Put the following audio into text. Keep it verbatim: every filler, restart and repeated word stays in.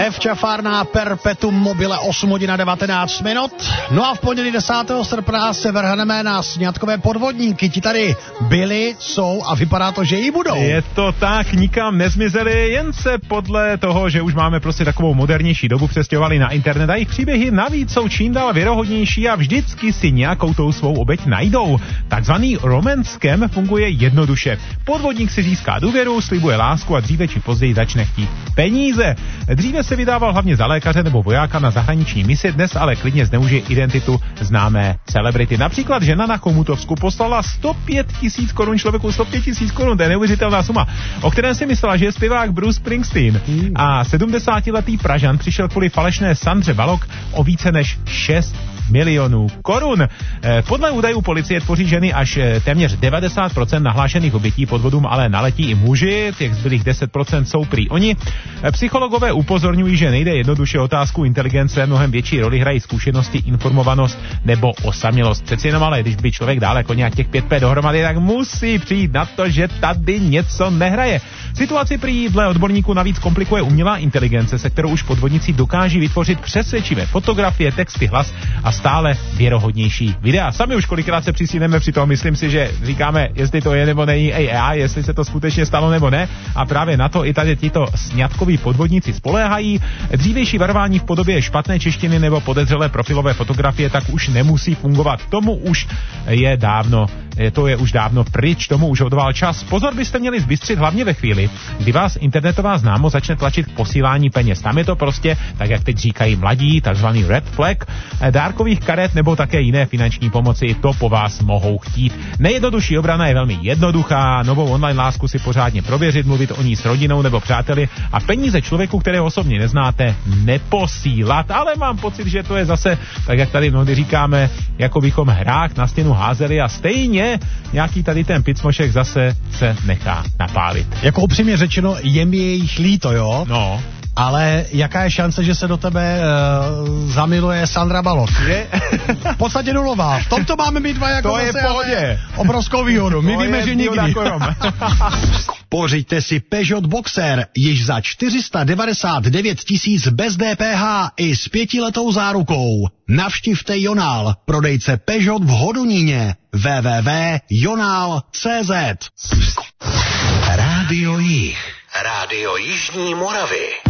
F. Čafárna Perpetuum mobile osm hodin a devatenáct minut. No a v pondělí desátého srpna se vrhneme na sňatkové podvodníky. Ti tady byli, jsou a vypadá to, že i budou. Je to tak, nikam nezmizeli, jen se podle toho, že už máme prostě takovou modernější dobu, přestěhovali na internet a jejich příběhy navíc jsou čím dál věrohodnější a vždycky si nějakou tou svou oběť najdou. Takzvaný romance scam funguje jednoduše. Podvodník si získá důvěru, slibuje lásku a dříve či později začne chtít peníze. Dříve se vydával hlavně za lékaře nebo vojáka na zahraniční misi, dnes ale klidně zneužije identitu známé celebrity. Například žena na Chomutovsku poslala sto pět tisíc korun člověku, sto pět tisíc korun, to je neuvěřitelná suma, o kterém si myslela, že je zpěvák Bruce Springsteen. Hmm. A sedmdesátiletý Pražan přišel kvůli falešné Sandře Balog o více než šest milionů korun. Podle údajů policie tvoří ženy až téměř devadesát procent nahlášených obětí podvodům, ale naletí i muži, těch zbylých deset procent jsou prý oni. Psychologové upozorňují, že nejde jednoduše otázku inteligence, mnohem větší roli hrají zkušenosti, informovanost nebo osamělost. Přeci jenom ale, když by člověk dál jako nějak těch pět pé dohromady, tak musí přijít na to, že tady něco nehraje. Situaci prý dle odborníků navíc komplikuje umělá inteligence, se kterou už podvodníci dokáží vytvořit přesvědčivé fotografie, texty, hlas a stále věrohodnější videa. Sami už kolikrát se přisíneme při tom, myslím si, že říkáme, jestli to je nebo není A I, jestli se to skutečně stalo nebo ne, a právě na to i tady tito sňatkoví podvodníci spoléhají. Dřívější varování v podobě špatné češtiny nebo podezřelé profilové fotografie tak už nemusí fungovat. Tomu už je dávno, to je už dávno pryč, tomu už odval čas. Pozor byste měli zbystřit hlavně ve chvíli, kdy vás internetová známost začne tlačit k posílání peněz. Tam je to prostě, tak jak teď říkají mladí, takzvaný red flag, dárkových karet nebo také jiné finanční pomoci, to po vás mohou chtít. Nejjednodušší obrana je velmi jednoduchá, novou online lásku si pořádně prověřit, mluvit o ní s rodinou nebo přáteli a peníze člověku, kterého osobně neznáte, neposílat. Ale mám pocit, že to je zase, tak jak tady mnohdy říkáme, jako bychom hrách na stěnu házeli a stejně nějaký tady ten picmošek zase se nechá napálit. Jako upřímně řečeno, je mi jejich líto, jo? No. Ale jaká je šance, že se do tebe uh, zamiluje Sandra Balog? Je? V podstatě nulová. V tomto máme my dva jako to je v pohodě. Obrovskou výhodu. My to víme, že nikdy. Pořiďte si Peugeot Boxer již za čtyři sta devadesát devět tisíc bez D P H i s pětiletou zárukou. Navštivte Jonál, prodejce Peugeot v Hodoníně. w w w tečka jonál tečka cé zet. Rádio Jih. Rádio Jižní Moravy.